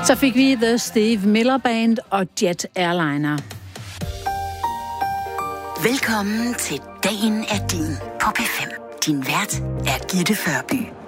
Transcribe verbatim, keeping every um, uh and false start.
Så fik vi The Steve Miller Band og Jet Airliner. Velkommen til Dagen er din på P fem. Din vært er Gitte Førby.